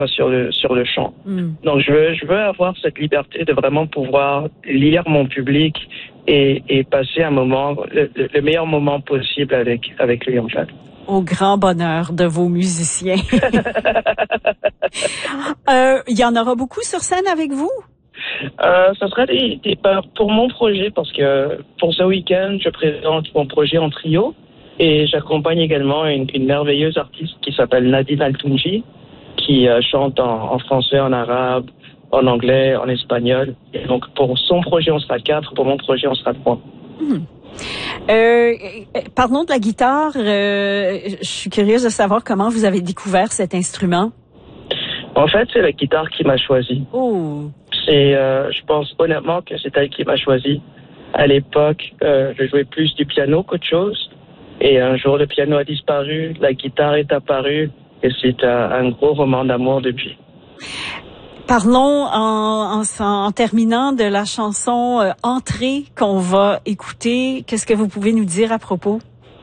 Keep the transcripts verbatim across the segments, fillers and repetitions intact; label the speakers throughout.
Speaker 1: sur le sur le chant.
Speaker 2: Mm.
Speaker 1: Donc je veux je veux avoir cette liberté de vraiment pouvoir lire mon public et et passer un moment le, le meilleur moment possible avec avec lui en fait.
Speaker 2: Au grand bonheur de vos musiciens. euh, il y en aura beaucoup sur scène avec vous?
Speaker 1: Euh, ça sera des, des pour mon projet parce que pour ce week-end je présente mon projet en trio et j'accompagne également une, une merveilleuse artiste qui s'appelle Nadine Altunji qui euh, chante en, en français, en arabe, en anglais, en espagnol. Et donc pour son projet on sera quatre, pour mon projet on sera trois.
Speaker 2: Hmm. Euh, parlons de la guitare. Euh, je suis curieuse de savoir comment vous avez découvert cet instrument.
Speaker 1: En fait, c'est la guitare qui m'a choisi.
Speaker 2: Oh.
Speaker 1: C'est, euh, je pense honnêtement que c'est elle qui m'a choisi. À l'époque, euh, je jouais plus du piano qu'autre chose. Et un jour, le piano a disparu, la guitare est apparue, et c'est un, un gros roman d'amour depuis.
Speaker 2: Parlons en, en, en terminant de la chanson euh, Entrée qu'on va écouter. Qu'est-ce que vous pouvez nous dire à propos?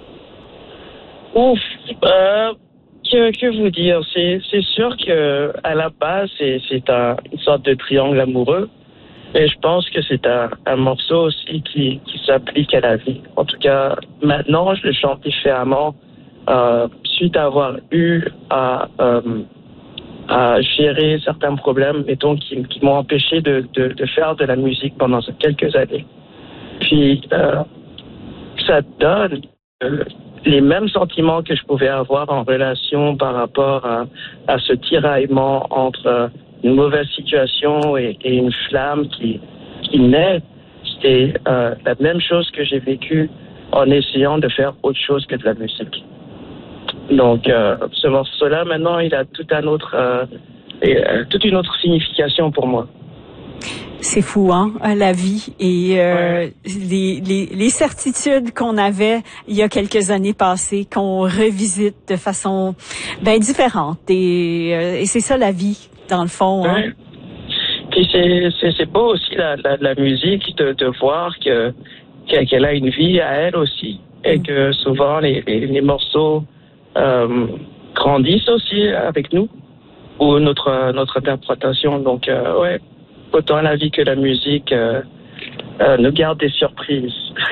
Speaker 1: Ouf, euh, que, que vous dire? C'est, c'est sûr que à la base, c'est, c'est un, une sorte de triangle amoureux. Et je pense que c'est un, un morceau aussi qui, qui s'applique à la vie. En tout cas, maintenant, je le chante différemment euh, suite à avoir eu à... Euh, à gérer certains problèmes, mettons, qui, qui m'ont empêché de, de, de faire de la musique pendant quelques années. Puis, euh, ça donne euh, les mêmes sentiments que je pouvais avoir en relation par rapport à, à ce tiraillement entre une mauvaise situation et, et une flamme qui, qui naît. C'était euh, la même chose que j'ai vécu en essayant de faire autre chose que de la musique. Donc, euh, ce morceau-là, maintenant, il a tout un autre, euh, et, euh, toute une autre signification pour moi.
Speaker 2: C'est fou, hein, la vie et euh, ouais. les, les, les certitudes qu'on avait il y a quelques années passées, qu'on revisite de façon ben différente. Et, euh, et c'est ça la vie, dans le fond. Hein.
Speaker 1: Ouais. Puis c'est, c'est, c'est beau aussi la, la, la musique de, de voir que qu'elle a une vie à elle aussi et mm. que souvent les, les, les morceaux Euh, grandissent aussi avec nous ou notre notre interprétation. Donc euh, ouais, autant la vie que la musique euh, euh, nous garde des surprises.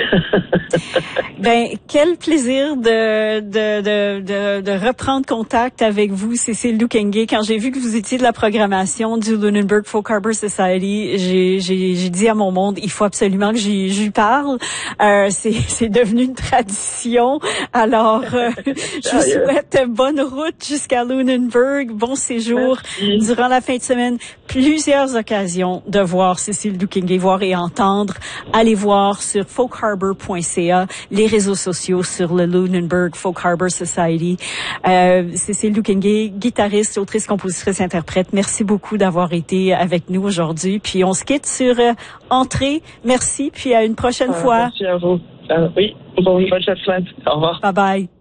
Speaker 2: Ben quel plaisir de de de de, de reprendre contact avec vous, Cécile Lukenge. Quand j'ai vu que vous étiez de la programmation du Lunenburg Folk Harbor Society, j'ai j'ai j'ai dit à mon monde, il faut absolument que j'y j'y parle. Euh, c'est c'est devenu une tradition. Alors euh, je vous souhaite bonne route jusqu'à Lunenburg, bon séjour. Merci. Durant la fin de semaine, plusieurs occasions de voir Cécile Lukenge, voir et entendre. Allez voir sur folk harbor point c a, les réseaux sociaux sur le Lunenburg Folk Harbor Society. Euh, Cécile Lukenge, guitariste, autrice, compositrice, interprète. Merci beaucoup d'avoir été avec nous aujourd'hui. Puis on se quitte sur euh, Entrée. Merci, puis à une prochaine
Speaker 1: ah,
Speaker 2: fois.
Speaker 1: Merci à vous. Euh, oui, bon, bonne semaine. Au revoir.
Speaker 2: Bye bye.